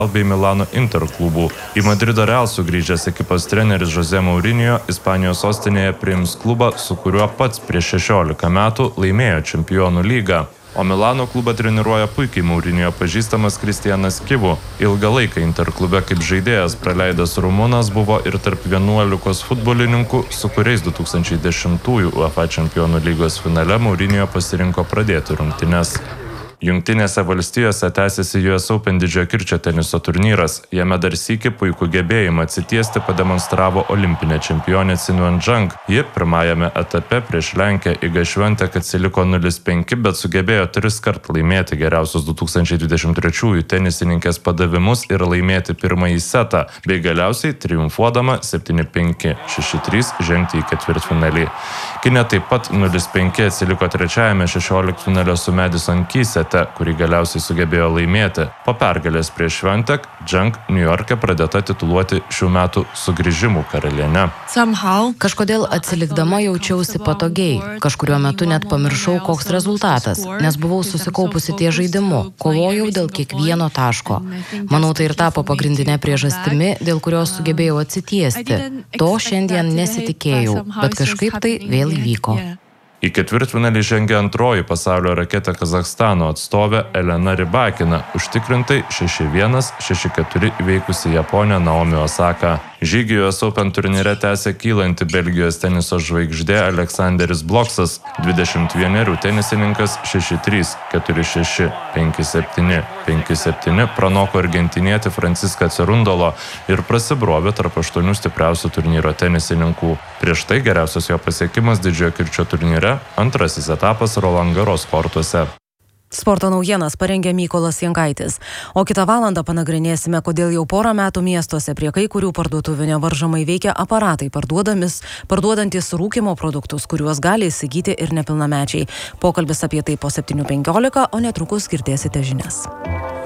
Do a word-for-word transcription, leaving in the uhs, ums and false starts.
bei Milano Inter klubų. Į Madrido Real sugrįžęs ekipos treneris Jose Mourinho Ispanijos sostinėje priims klubą, su kuriuo pats prieš šešiolika metų laimėjo Čempionų lygą. O Milano klubą treniruoja puikiai Mourinho pažįstamas Kristianas Kivu. Ilgą laiką Inter klube kaip žaidėjas praleidęs rumunas buvo ir tarp vienuolikos futbolininkų, su kuriais du tūkstančiai dešimtųjų UEFA Čempionų lygos finale Mourinho pasirinko pradėti rungtynes. Jungtinėse valstijose tęsiasi U S Open didžiojo kirčio teniso turnyras. Jame dar sykį puikų gebėjimą atsitiesti pademonstravo olimpinė čempionė Sinuan Zhang. Ji pirmajame etape prieš Lenkę Igą Šventę atsiliko nulis penki, bet sugebėjo tris kart laimėti geriausius du tūkstančiai dvidešimt trečiųjų tenisininkės padavimus ir laimėti pirmąjį setą, bei galiausiai triumfuodama septyni penki šeši trys žengti į ketvirtfinalį. Kinė taip pat nulis penki atsiliko trečiajame šešioliktfinalio su Madison Keys, kurį galiausiai sugebėjo laimėti. Po pergalės prieš Šventek, Zhang Niujorke pradėta tituluoti šių metų sugrįžimų karaliene. Kažkodėl atsilikdama jaučiausi patogiai. Kažkuriuo metu net pamiršau, koks rezultatas, nes buvau susikaupusi ties žaidimu, kovojau dėl kiekvieno taško. Manau, tai ir tapo pagrindinė priežastimi, dėl kurios sugebėjau atsitiesti. To šiandien nesitikėjau, bet kažkaip tai vėl įvyko. Į ketvirtfinalį žengė antroji pasaulio raketė Kazachstano atstovė Elena Rybakina, užtikrintai šeši vienas šeši keturi įveikusi Japonę Naomi Osaka. Žygį U S Open turnyre tęsė kylanti Belgijos teniso žvaigždė Aleksanderis Bloksas, dvidešimt vienerių tenisininkas šeši trys keturi šeši penki septyni penki septyni pranoko argentinietį Franciską Cerundolo ir prasibrovė tarp aštuonių stipriausių turnyro tenisininkų. Prieš tai geriausias jo pasiekimas didžiojo kirčio turnyre, antrasis etapas Roland Garros kortuose. Sporto naujienas parengė Mykolas Jankaitis. O kitą valandą panagrinėsime, kodėl jau porą metų miestuose prie kai kurių parduotuvių nevaržomai veikia aparatai parduodantis rūkymo produktus, kuriuos gali įsigyti ir nepilnamečiai. Pokalbis apie tai po septynių penkiolika, o netrukus girdėsite žinias.